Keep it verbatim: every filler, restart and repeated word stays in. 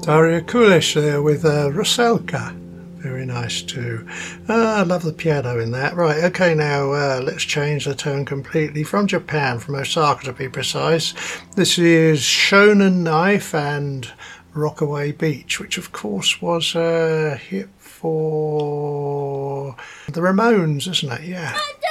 Daria Kulish there with uh, Rusalka. Very nice too. Uh, I love the piano in that. Right, okay, now uh, let's change the tone completely. From Japan, from Osaka to be precise. This is Shonen Knife and Rockaway Beach, which of course was a hit for the Ramones, isn't it? Yeah.